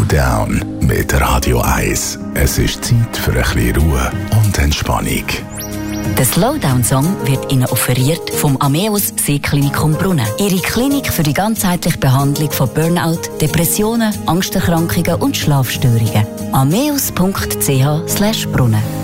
Slowdown mit Radio 1. Es ist Zeit für ein bisschen Ruhe und Entspannung. Der Slowdown-Song wird Ihnen offeriert vom Ameos Seeklinikum Brunnen. Ihre Klinik für die ganzheitliche Behandlung von Burnout, Depressionen, Angsterkrankungen und Schlafstörungen. ameos.ch/Brunnen